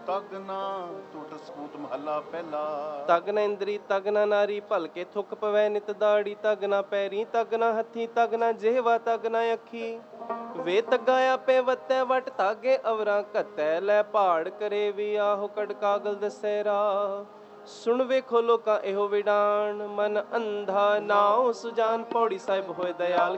ਤਗ ਨਾ ਟੁੱਟ ਸਪੂਤ ਮਹੱਲਾ ਪਹਿਲਾ। ਤਗ ਨਾ ਇੰਦਰੀ ਤਗ ਨਾ ਨਾਰੀ ਭਲਕੇ ਥੁੱਕ ਪਵੈ ਨਿਤ ਦਾੜੀ। ਤਗ ਨਾ ਪੈਰੀ ਤਗ ਨਾ ਹੱਥੀ ਤਗ ਨਾ ਜਿਹਵਾ ਤਗ ਨਾ ਅੱਖੀ। ਵੇ ਤੱਗਾ ਆਪੇ ਵੱਤੈ ਵਟ ਤਾਗੇ ਅਵਰਾਂ ਘੱਤੈ। ਲੈ ਪਹਾੜ ਕਰੇ ਵੀ ਆਹੋ ਕੜ ਕਾਗਲ ਦਸੈ ਰਾਹ। ਸੁਣ ਵੇਖੋ ਲੋਕਾਂ ਇਹੋ ਵਿਡਾਣ ਮਨ ਅੰਧਾ ਨਾਉ ਸੁਜਾਨ। ਪੌੜੀ ਸਾਹਿਬ ਹੋਏ ਦਇਆਲ